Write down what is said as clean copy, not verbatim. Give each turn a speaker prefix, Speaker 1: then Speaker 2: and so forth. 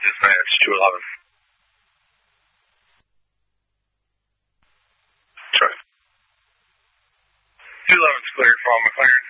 Speaker 1: dispatch, 211. That's right. 211's cleared for all McLaren.